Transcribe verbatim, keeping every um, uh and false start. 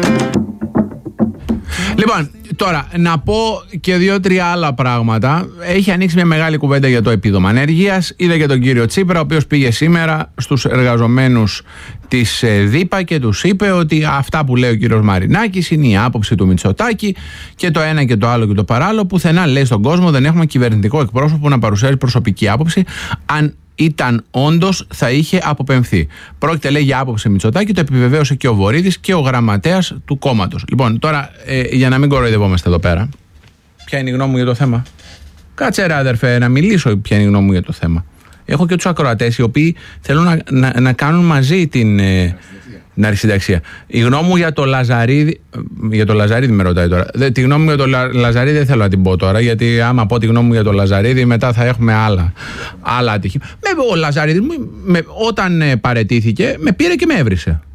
Λοιπόν, τώρα να πω και δύο-τρία άλλα πράγματα. Έχει ανοίξει μια μεγάλη κουβέντα για το επίδομα ανεργίας. Είδα και τον κύριο Τσίπρα, ο οποίος πήγε σήμερα στους εργαζομένους της ΔΥΠΑ και τους είπε ότι αυτά που λέει ο κύριος Μαρινάκης είναι η άποψη του Μητσοτάκη και το ένα και το άλλο και το παράλληλο. Πουθενά, λέει, στον κόσμο δεν έχουμε κυβερνητικό εκπρόσωπο που να παρουσιάζει προσωπική άποψη. Αν ήταν όντως, θα είχε αποπεμφθεί. Πρόκειται, λέει, για άποψη Μητσοτάκη, το επιβεβαίωσε και ο Βορίδης και ο γραμματέας του κόμματος. Λοιπόν, τώρα, ε, για να μην κοροϊδευόμαστε εδώ πέρα, ποια είναι η γνώμη μου για το θέμα? Κάτσε, ρε αδερφέ, να μιλήσω ποια είναι η γνώμη μου για το θέμα. Έχω και τους ακροατές οι οποίοι θέλουν να, να, να κάνουν μαζί την ε, συνταξία. Η γνώμη μου για το Λαζαρίδη. Για το Λαζαρίδη με ρωτάει τώρα. Δε, τη γνώμη μου για το Λα, Λαζαρίδη δεν θέλω να την πω τώρα, γιατί άμα πω τη γνώμη μου για το Λαζαρίδη, μετά θα έχουμε άλλα, άλλα ατυχήματα. Ο Λαζαρίδης, όταν ε, παραιτήθηκε, με πήρε και με έβρισε.